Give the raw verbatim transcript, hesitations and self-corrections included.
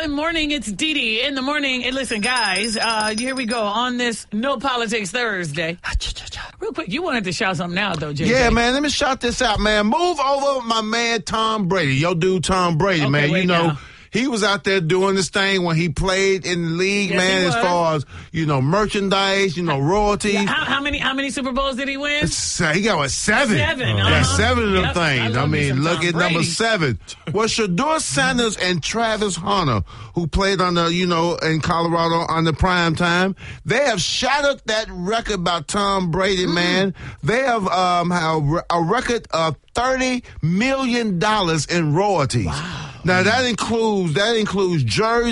Good morning. It's Dee Dee in the morning. And listen, guys, uh, here we go on this No Politics Thursday. Real quick, you wanted to shout something out, though, J J. Yeah, man, let me shout this out, man. Move over my man Tom Brady. Yo, dude, Tom Brady, Okay, man. wait You know, now. he was out there doing this thing when he played in the league, Yes, man, he as was. far as, you know, merchandise, you know, royalties. Yeah, how, how many how many Super Bowls did he win? So he got what, seven? Seven, Yeah, uh-huh. seven of them Yep, I things. I, love me mean, some look Tom at number Brady. seven. Well, Shador Sanders and Travis Hunter, who played on the, you know, in Colorado on the prime time, they have shattered that record by Tom Brady, Mm. man. They have um have a record of thirty million dollars in royalties. Wow. Now that includes that includes jerseys.